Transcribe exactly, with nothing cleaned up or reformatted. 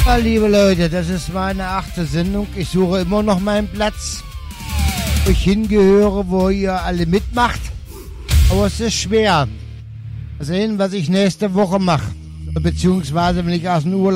Ja, liebe Leute, das ist meine achte Sendung. Ich suche immer noch meinen Platz, wo ich hingehöre, wo ihr alle mitmacht. Aber es ist schwer. Mal sehen, was ich nächste Woche mache. Beziehungsweise, wenn ich aus dem Urlaub